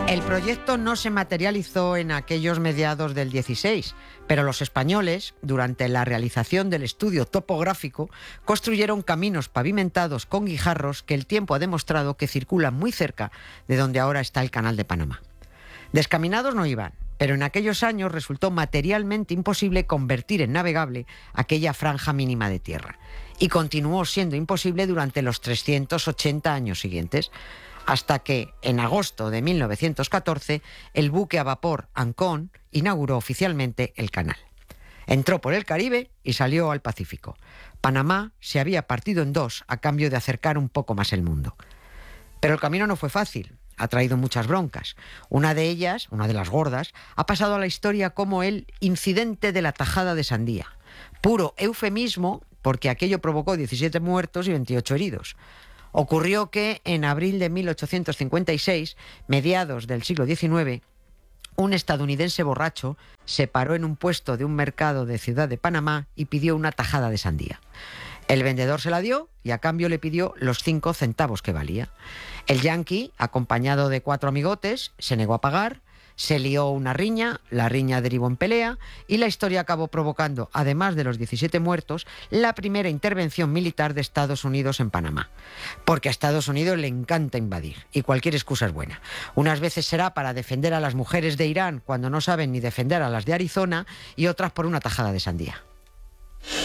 El proyecto no se materializó en aquellos mediados del 16, pero los españoles, durante la realización del estudio topográfico, construyeron caminos pavimentados con guijarros que el tiempo ha demostrado que circulan muy cerca de donde ahora está el Canal de Panamá. Descaminados no iban, pero en aquellos años resultó materialmente imposible convertir en navegable aquella franja mínima de tierra. Y continuó siendo imposible durante los 380 años siguientes, hasta que, en agosto de 1914, el buque a vapor Ancón inauguró oficialmente el canal. Entró por el Caribe y salió al Pacífico. Panamá se había partido en dos a cambio de acercar un poco más el mundo. Pero el camino no fue fácil. Ha traído muchas broncas. Una de ellas, una de las gordas, ha pasado a la historia como el incidente de la tajada de sandía. Puro eufemismo, porque aquello provocó 17 muertos y 28 heridos. Ocurrió que en abril de 1856, mediados del siglo XIX, un estadounidense borracho se paró en un puesto de un mercado de Ciudad de Panamá y pidió una tajada de sandía. El vendedor se la dio y a cambio le pidió los 5 centavos que valía. El yanqui, acompañado de 4 amigotes, se negó a pagar, se lió una riña, la riña derivó en pelea y la historia acabó provocando, además de los 17 muertos, la primera intervención militar de Estados Unidos en Panamá. Porque a Estados Unidos le encanta invadir y cualquier excusa es buena. Unas veces será para defender a las mujeres de Irán cuando no saben ni defender a las de Arizona y otras por una tajada de sandía.